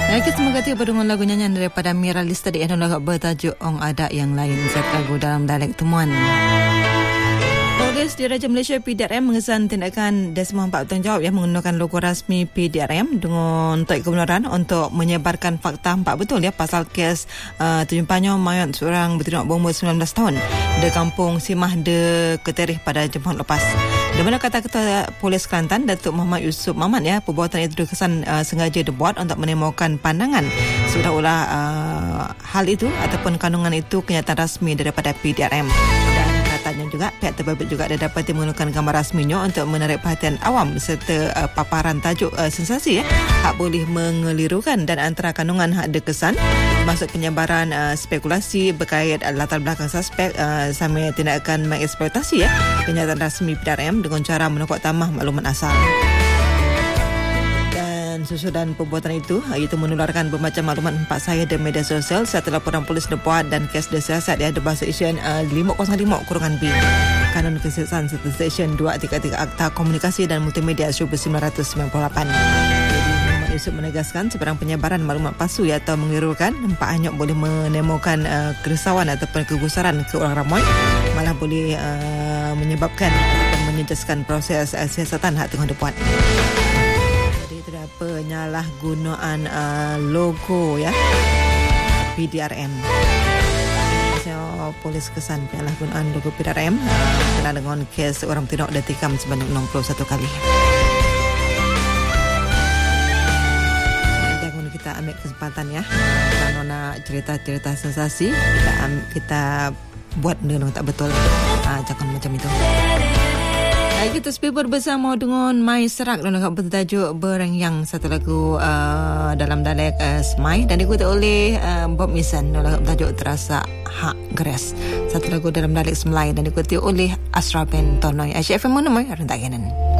Lagi semoga tiba dengan lagu nyanyian daripada Mira Lista di Eno lagu bertajuk Ong Ada Yang Lain. Satu lagu dalam dialek temuan. Polis Diraja Malaysia PDRM mengesan tindakan Desmond Pak bertanggungjawab yang menggunakan logo rasmi PDRM dengan untuk kebenaran untuk menyebarkan fakta empat betul pasal kes terjumpanya mayat seorang bertindak berumur 19 tahun di kampung Simah de Keterih pada Jumaat lepas. Di mana kata Ketua Polis Kelantan Datuk Muhammad Yusof Mahmat perbuatan itu dikesan sengaja dibuat untuk menemukan pandangan seolah-olah hal itu ataupun kandungan itu kenyataan rasmi daripada PDRM. Katanya juga pihak terbabit juga ada dapat menggunakan gambar rasminya untuk menarik perhatian awam serta paparan tajuk sensasi hak boleh mengelirukan dan antara kandungan hak dikesan termasuk penyebaran spekulasi berkait latar belakang suspek sambil tindakan mengeksploitasi kenyataan rasmi PDRM dengan cara menokok tamah maklumat asal. Susulan perbuatan itu iaitu menularkan bermacam maklumat empat saya di media sosial serta laporan polis dibuat dan kes disiasat di bahasa Seksyen 505-B Kanun Kesiasan serta Seksyen 233 Akta Komunikasi dan Multimedia 1998. Jadi Muhammad Yusof menegaskan sebarang penyebaran maklumat palsu atau mengelirukan nampak hanya boleh menemukan kerisauan ataupun kegusaran ke orang ramai, malah boleh menyebabkan ataupun menyejaskan proses siasatan hak tengah dibuat. Penyalahgunaan logo PDRM. Polis kesan penyalahgunaan logo PDRM kena dengan kes orang bertindak ditikam sebanyak 61 kali. Jangan kita ambil kesempatan kalau nak cerita-cerita sensasi kita buat dengan tak betul. Jangan macam itu. Kita speaker bersama dengan Mai Serak dan bertajuk Berengyang, satu lagu dalam dialek Semai dan diikuti oleh Bob Misan dalam bertajuk Terasa Hak Geras, satu lagu dalam dialek Semai dan diikuti oleh Asra Ben Tonoi. Aisyah FM mana mai rentak kanan.